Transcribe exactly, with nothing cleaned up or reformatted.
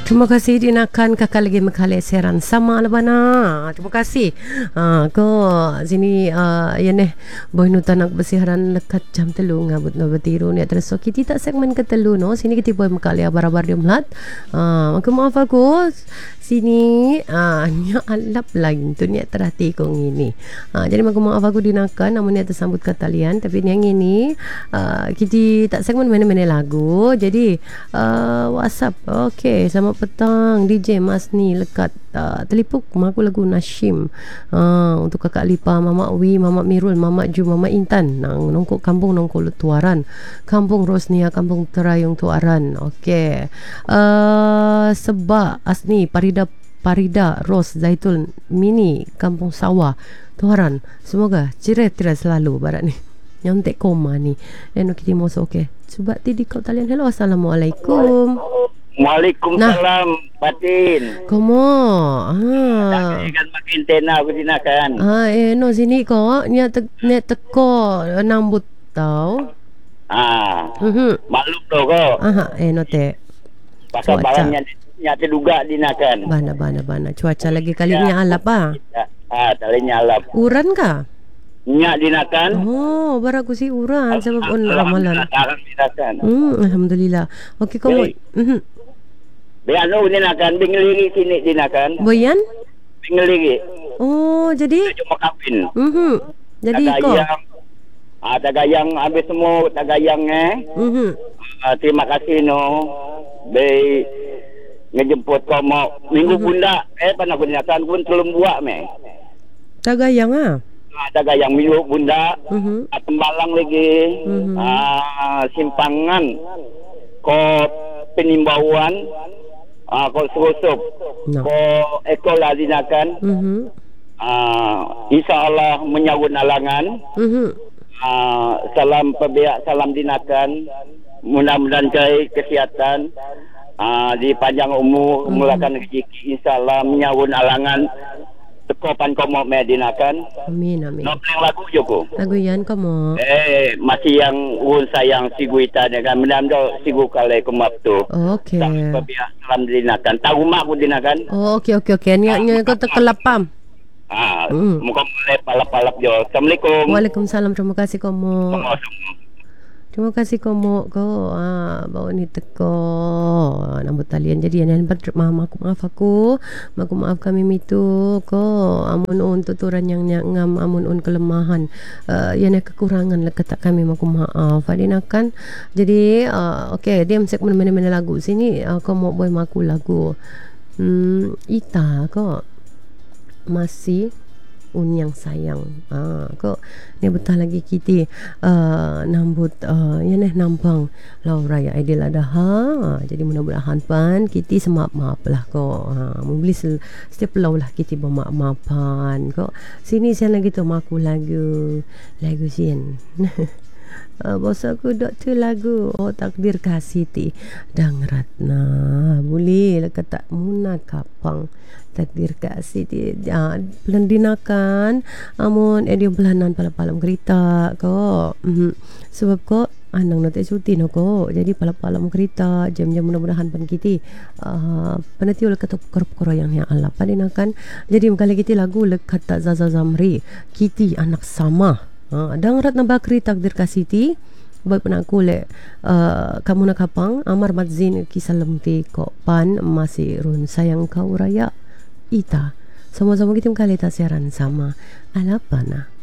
Terima kasih dinakan kakak lagi mekale seran sama labana. Terima kasih. Ha ko sini uh, ya neh boy nu tanak besiharan dekat jam telu ngabut no betiru ni terus so kita tak segmen ke telu no sini kita boy mekale barabar dia melat. Ha maka maaf aku sini ah nya alap lain tu ni terhati kong ini. Ha jadi maka maaf aku dinakan namun ni tersambut kata lian tapi yang ini uh, kita tak segmen mana-mana lagu. Jadi uh, WhatsApp okey sama petang D J Masni lekat uh, telipuk maku lagu Nashim uh, untuk kakak Lipa, Mama Wi, Mama Mirul, Mama Ju, Mama Intan nang nongkok kampung nongkok Tuaran, Kampung Rosnia, Kampung Terayung Tuaran. Okey. Uh, Sebab Asni Parida Parida Ros Zaitun Mini Kampung Sawah Tuaran. Semoga ceria-ceria selalu barat ni. Yang tek koma ni. Dan kita mau okey. Cuba ti di kau talian. Hello, assalamualaikum. Waalaikumsalam, nah. Patin. Komo. Ah. Kan makin tena berdinakan. Ah, eh no sini ko nya te ne teko nambut tau. Ah. Mhm. Maklum do ko. Aha, eh no te. Pasal barangnya nya terduga dinakan. Bana bana bana. Cuaca lagi kali nya alap ah. Ah, talinya alap. Uran ka? Nya dinakan. Oh, baraku si uran sebab on ramalan. Dinakan. Hmm, alhamdulillah. Okey komo. Mhm. Biano dinakan bingliri sini dinakan. Boyan? Bingliri. Oh, jadi cuma kawin. Mhm. Jadi ko. Ah, tagayang habis semua tagayang eh. Mhm. Ah, terima kasih no. Be ngejemput komo minggu mm-hmm. bunda eh pana dinakan pun belum buat me. Tagayang ah. Ah, tagayang minggu bunda. Mhm. Ah, tembalang lagi. Mm-hmm. Ah, simpangan. Ko penimbauan. Ah, ko susup. No. Ko ekola dinakan. Mhm. Ah, insyaallah menyawun alangan. Mhm. Ah, salam pebiak, salam dinakan. Mudah-mudahan cai kesihatan. Ah, di panjang umur, mm-hmm. mulakan rezeki insyaallah menyawun alangan. Tekopan komo medinakan. Amin amin. Nopleng lagu joko. Lagu yan komo. Eh masih yang un sayang siguita dengan menamdo sigu kale kumap tu. Okey. Pebiak salam dinakan. Tahu mak ku dinakan. Oh okey okey okey. Nya nya ko tekelapam. Ah, mm. muka mulai palap-palap jo. Assalamualaikum. Waalaikumsalam. Terima kasih komo. Terima kasih komo ko ah bawa ni teko nambut talian jadi yang maaf aku maaf aku maaf maaf kami mitu ko amun un tuturan yang ngam amun un kelemahan uh, yang kekurangan lekat kami maaf maaf adinakan jadi uh, okey dia mesti mana-mana lagu sini uh, komo boy maku lagu hmm ita ko masih un yang sayang ah kok ni betul lagi kita uh, nambut uh, ya neh nampang lau raya Aidil Adha ha, jadi mudah-mudahan pan kita semaaf maaf lah kok ha, membeli setiap lau lah kita bermaaf-maafan kok sini saya lagi tu maku lagu lagu sin Uh, bos aku dok tu lagu oh takdir kasih ti dang ratna boleh lah kata muna kapang takdir kasih ti uh, pelan dinakan amun eh dia belanan pala-palam kereta ko mm-hmm. sebab ko anang nanti cuti no ko jadi pala-palam kereta jam-jam mudah-mudahan pan kita uh, penati oleh kata perkara yang yang Allah padinakan jadi kali kita lagu le kata Zaza Zamri kita anak sama. Ha, dang rat na bakri takdir kasiti baik penaku le uh, kamu nak kapang amar madzin kisalam ti ko pan masih run sayang kau raya ita sama-sama kita kali ta siaran sama alapana.